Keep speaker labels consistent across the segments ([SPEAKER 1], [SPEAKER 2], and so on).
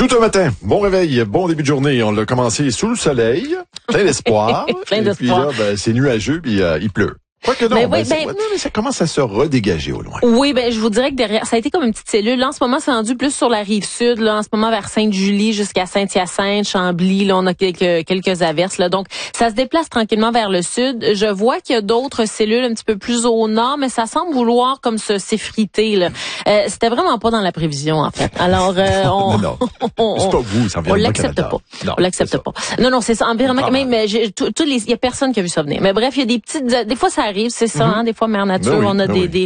[SPEAKER 1] Tout un matin, bon réveil, bon début de journée. On l'a commencé sous le soleil, plein d'espoir.
[SPEAKER 2] Plein d'espoir.
[SPEAKER 1] Et puis là, c'est nuageux, puis il pleut. Quoique non, mais ça commence à se redégager au loin.
[SPEAKER 2] Oui, je vous dirais que derrière, ça a été comme une petite cellule. Là, en ce moment, c'est rendu plus sur la rive sud. Là, en ce moment, vers Sainte-Julie jusqu'à Saint-Hyacinthe, Chambly. Là, on a quelques averses. Là, donc, ça se déplace tranquillement vers le sud. Je vois qu'il y a d'autres cellules un petit peu plus au nord, mais ça semble vouloir comme s'effriter. Là, c'était vraiment pas dans la prévision, en fait. Alors,
[SPEAKER 1] non. C'est pas vous, ça vient
[SPEAKER 2] on l'accepte pas.
[SPEAKER 1] Non,
[SPEAKER 2] on l'accepte pas. Non, c'est ça. Environnement, même, il y a personne qui a vu ça venir. Mais bref, il y a des petites, des fois, ça arrive, c'est ça, hein, des fois, Mère Nature, on a des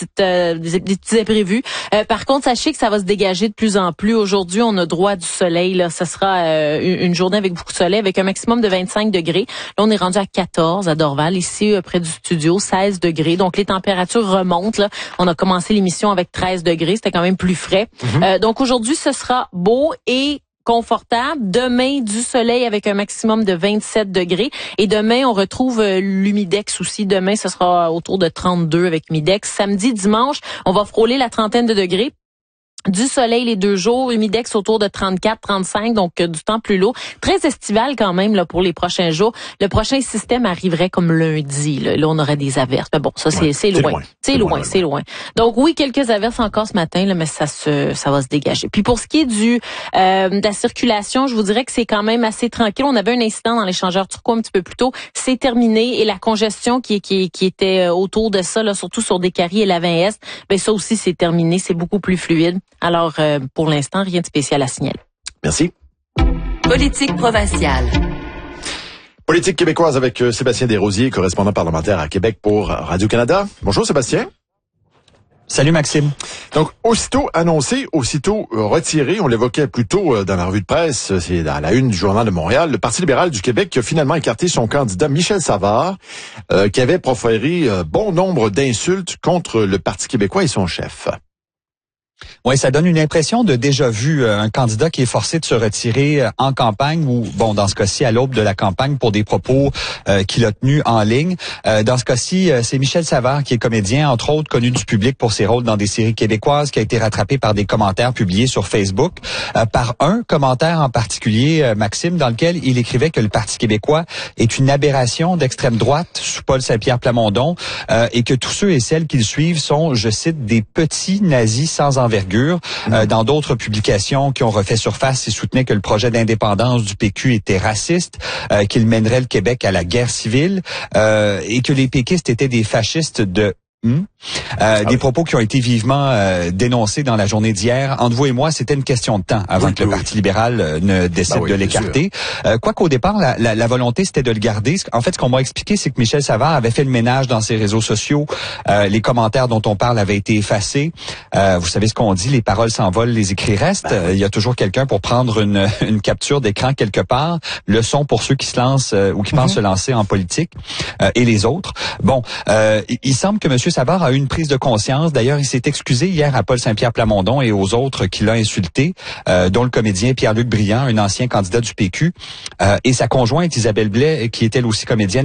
[SPEAKER 2] petits imprévus. Par contre, sachez que ça va se dégager de plus en plus. Aujourd'hui, on a droit du soleil, là. Ça sera une journée avec beaucoup de soleil, avec un maximum de 25 degrés. Là, on est rendu à 14 à Dorval, ici, près du studio, 16 degrés. Donc, les températures remontent, là. On a commencé l'émission avec 13 degrés. C'était quand même plus frais. Donc, aujourd'hui, ce sera beau et confortable. Demain, du soleil avec un maximum de 27 degrés. Et demain, on retrouve l'humidex aussi. Demain, ce sera autour de 32 avec humidex. Samedi, dimanche, on va frôler la trentaine de degrés. Du soleil les 2 jours, humidex autour de 34-35, donc du temps plus lourd. Très estival quand même là pour les prochains jours. Le prochain système arriverait comme lundi. Là, on aurait des averses. Mais bon, ça c'est loin. C'est loin. Donc oui, quelques averses encore ce matin, là, mais ça va se dégager. Puis pour ce qui est de la circulation, je vous dirais que c'est quand même assez tranquille. On avait un incident dans l'échangeur Turcot un petit peu plus tôt. C'est terminé et la congestion qui était autour de ça, là, surtout sur Descaries et l'Avin-Est, ça aussi c'est terminé. C'est beaucoup plus fluide. Alors, pour l'instant, rien de spécial à signaler.
[SPEAKER 1] Merci.
[SPEAKER 3] Politique provinciale.
[SPEAKER 1] Politique québécoise avec Sébastien Desrosiers, correspondant parlementaire à Québec pour Radio-Canada. Bonjour Sébastien.
[SPEAKER 4] Salut Maxime.
[SPEAKER 1] Donc, aussitôt annoncé, aussitôt retiré, on l'évoquait plus tôt dans la revue de presse, c'est dans la une du Journal de Montréal, le Parti libéral du Québec qui a finalement écarté son candidat Michel Savard, qui avait proféré bon nombre d'insultes contre le Parti québécois et son chef.
[SPEAKER 4] Oui, ça donne une impression de déjà vu, un candidat qui est forcé de se retirer en campagne ou, dans ce cas-ci, à l'aube de la campagne pour des propos qu'il a tenus en ligne. Dans ce cas-ci, c'est Michel Savard qui est comédien, entre autres connu du public pour ses rôles dans des séries québécoises, qui a été rattrapé par des commentaires publiés sur Facebook, par un commentaire en particulier, Maxime, dans lequel il écrivait que le Parti québécois est une aberration d'extrême droite sous Paul Saint-Pierre Plamondon et que tous ceux et celles qui le suivent sont, je cite, des petits nazis sans envergure. Dans d'autres publications qui ont refait surface, il soutenait que le projet d'indépendance du PQ était raciste, qu'il mènerait le Québec à la guerre civile et que les péquistes étaient des fascistes de des propos qui ont été vivement dénoncés dans la journée d'hier. Entre vous et moi, c'était une question de temps avant que le Parti libéral ne décide de l'écarter. Quoiqu'au départ, la volonté, c'était de le garder. En fait, ce qu'on m'a expliqué, c'est que Michel Savard avait fait le ménage dans ses réseaux sociaux. Les commentaires dont on parle avaient été effacés. Vous savez ce qu'on dit, les paroles s'envolent, les écrits restent. Il y a toujours quelqu'un pour prendre une capture d'écran quelque part. Leçon pour ceux qui se lancent ou qui pensent se lancer en politique et les autres. Il semble que M. Savard a eu une prise de conscience. D'ailleurs, il s'est excusé hier à Paul Saint-Pierre Plamondon et aux autres qui l'ont insulté, dont le comédien Pierre-Luc Briand, un ancien candidat du PQ, et sa conjointe Isabelle Blais, qui est elle aussi comédienne.